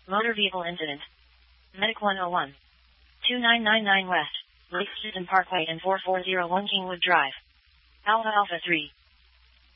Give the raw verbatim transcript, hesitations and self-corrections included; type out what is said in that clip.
Motor vehicle incident. Medic one oh one. two nine nine nine West, Lake Susan Parkway and four four zero one Kingwood Drive. Alpha Alpha three.